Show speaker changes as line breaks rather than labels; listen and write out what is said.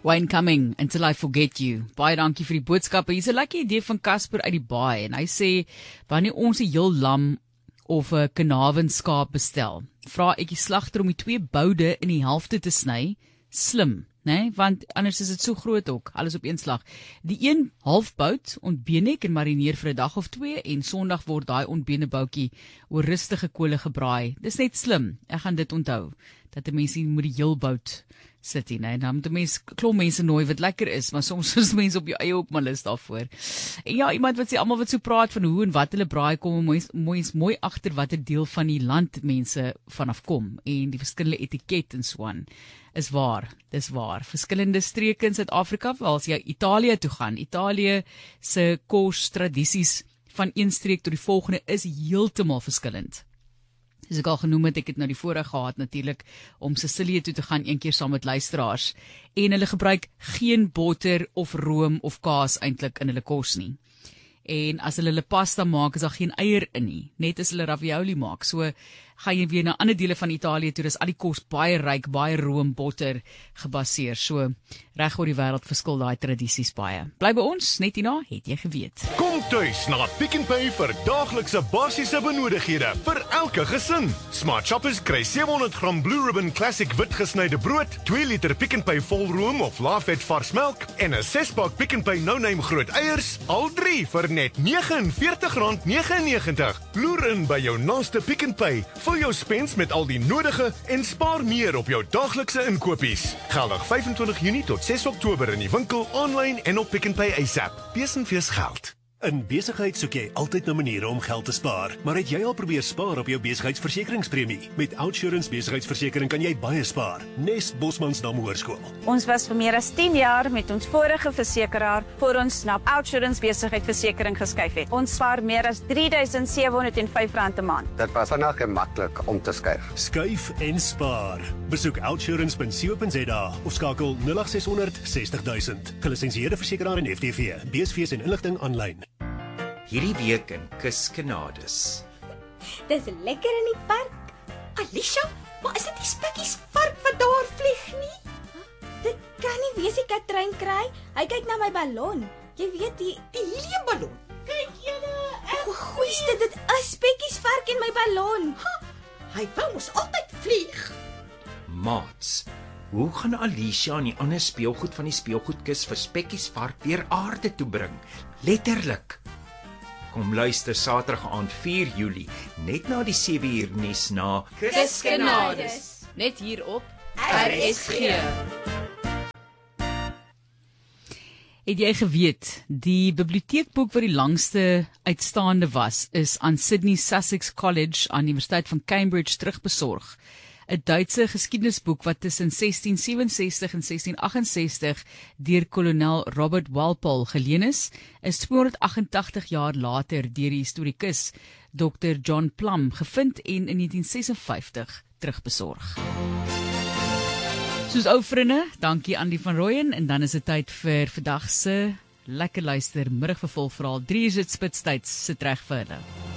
Wayne Cumming, Until I Forget You. Baie dankie vir die boodskappe. Hier's 'n lekker idee van Casper uit die baai en hy sê wanneer ons 'n heel lam of 'n kanavenskaap bestel, vra ek die slagter om die 2 boude in die helfte te sny. Slim, né? Want anders is dit so groot ook, alles op een slag. Die een halfbout ontbeen ek en marineer vir 'n dag of 2 en Sondag word daai ontbene boutjie oor rustige kole gebraai. Dis net slim. Ek gaan dit onthou dat 'n mens nie moet die heel bout sit nie, en dan moet 'n mens klomp mense nooi wat lekker is, maar soms is mense op jou eie ook maar lus daarvoor. En ja, iemand wat sê almal wat so praat van hoe en wat hulle braai kom, mooi agter watter deel van die land mense vanaf kom en die verskillende etiket en so aan. Is waar, dis waar. Verskillende streke in Suid-Afrika, as jy Italië toe gaan, Italië se kos tradisies van een streek tot die volgende is heeltemal verskillend. Soos ek al genoem het, ek het nou die voorreg gehad natuurlik om Sicilië toe te gaan een keer saam met luisteraars en hulle gebruik geen botter of room of kaas eintlik in hulle kos nie. En as hulle pasta maak, is daar geen eier in nie, net as hulle ravioli maak. So gaan jy weer na ander dele van Italië toe, dis al die kos baie ryk, baie room, botter gebaseer. So reg oor die wêreld verskil daai tradisies baie. Bly by ons, net hierna het jy geweet.
Kom tuis na Pick n Pay vir daaglikse basiese benodighede vir elke gesin. Smart Shoppers kry 700 gram Blue Ribbon Classic wit gesnyde brood, 2 liter Pick n Pay volroom of laafet vars melk en 'n 6-pak Pick n Pay no-name groot eiers, al 3 vir net R49.99. Loer in by jou naaste Pick n Pay. Vul jou spens met al die nodige en spaar meer op jou daaglikse inkopies. Geldig 25 Junie tot 6 Oktober in die winkel, online en op Pick n Pay ASAP. Besenfees geld.
In besigheid soek jy altyd na maniere om geld te spaar, maar het jy al probeer spaar op jou besigheidsversekeringspremie? Met Outsurance besigheidsversekering kan jy baie spaar. Nest Bosmansdam Hoërskool.
Ons was vir meer as 10 jaar met ons vorige versekeraar voor ons na Outsurance besigheidsversekering geskuif het. Ons spaar meer as R3,705 'n maand.
Dit was vinnig en maklik om te skuif.
Skuif en spaar. Besoek outsurance.co.za of skakel 0800 60 000. Gelisensieerde versekeraar en FTV. BSV's en inligting aanlyn.
Hierdie week in Kuskenades.
Dis lekker in die park.
Alicia, maar is dit die spikkies vark wat daar vlieg nie?
Dit kan nie wees die Katrein kry. Hy kyk na my ballon. Jy weet die
heliumballon. Kyk julle,
goeieste, dit is Spekkies vark in my ballon.
Hy wou mos altyd vlieg.
Maats, hoe gaan Alicia en die ander speelgoed van die speelgoedkus vir Spekkies vark weer aarde toe bring? Letterlik. Kom luister Saterdag aand 4 Julie, net na die 7 uur nuus na
Kuskenades, net hier op RSG. Het jy geweet, die biblioteekboek wat die langste uitstaande was, is aan Sydney Sussex College aan die Universiteit van Cambridge terugbesorg. 'n Duitse geskiedenisboek wat tussen 1667 en 1668 deur kolonel Robert Walpole geleen is 288 jaar later deur die historikus Dr. John Plum gevind en in 1956 terugbesorg. Soos ou vriende, dankie Andy van Rooyen en dan is dit tyd vir vandag se lekker luister middagvervolgverhaal 3 uur Spitstyd se reg vir hulle.